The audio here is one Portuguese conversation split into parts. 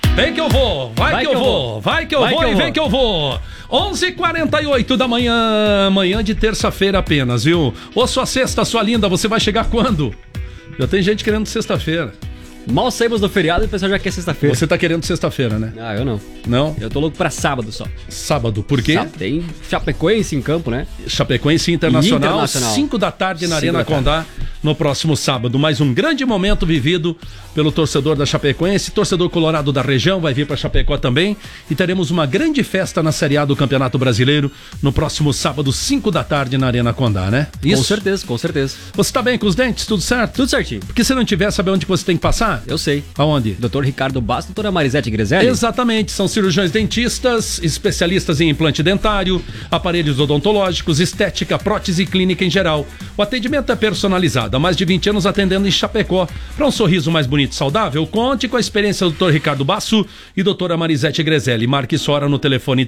Vem que eu vou, vai que eu vou, vai que eu vou e vem que eu vou. 11h48 da manhã, manhã de terça-feira apenas, viu? Ô, sua sexta, sua linda, você vai chegar quando? Já tem gente querendo sexta-feira. Mal saímos do feriado e o pessoal já quer sexta-feira. Você tá querendo sexta-feira, né? Ah, eu não. Não? Eu tô louco pra sábado só. Sábado, por quê? Tem Chapecoense em campo, né? Chapecoense Internacional, 5 da tarde na Arena Condá, no próximo sábado. Mais um grande momento vivido pelo torcedor da Chapecoense, torcedor colorado da região, vai vir para Chapecó também. E teremos uma grande festa na Série A do Campeonato Brasileiro no próximo sábado, 5 da tarde na Arena Condá, né? Isso? Com certeza, com certeza. Você tá bem com os dentes? Tudo certo? Tudo certinho. Porque se não tiver, sabe onde você tem que passar? Eu sei. Aonde? Dr. Ricardo Basso, doutora Marisete Grezelli. Exatamente, são cirurgiões dentistas, especialistas em implante dentário, aparelhos odontológicos, estética, prótese e clínica em geral. O atendimento é personalizado, há mais de 20 anos atendendo em Chapecó. Para um sorriso mais bonito e saudável, conte com a experiência do Dr. Ricardo Basso e doutora Marisete Grezelli. Marque sua hora no telefone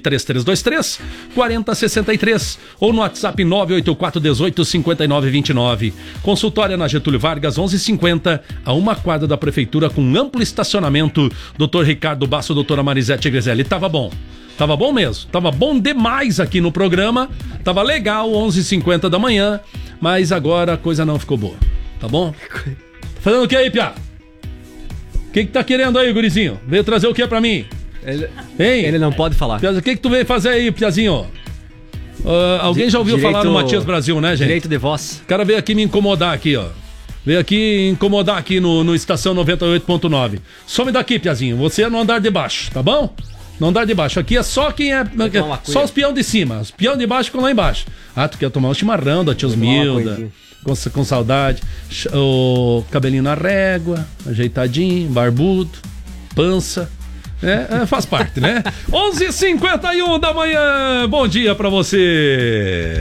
3323-4063 ou no WhatsApp 984185929. Consultória na Getúlio Vargas, 1150, a uma quadra da Prefeitura com amplo estacionamento. Dr. Ricardo Basso, doutora Marisete Grezelli. Tava bom mesmo, tava bom demais aqui no programa, tava legal, 11h50 da manhã, mas agora a coisa não ficou boa, tá bom? Fazendo o que aí, piá? O que tá querendo aí, gurizinho? Veio trazer o que pra mim? Ele não pode falar. Piazinho, o que tu veio fazer aí, piazinho? Alguém já ouviu falar no Matias Brasil, né, gente? Direito de voz. O cara veio aqui me incomodar aqui, ó. Veio aqui incomodar aqui no Estação 98.9. Some daqui, piazinho. Você é no andar de baixo, tá bom? No andar de baixo. Aqui é só quem é... Só os peão de cima. Os peão de baixo ficam lá embaixo. Ah, tu quer tomar um chimarrão da Tiosmilda. Com saudade. O cabelinho na régua. Ajeitadinho, barbudo. Pança. Faz parte, né? 11h51 da manhã. Bom dia pra você.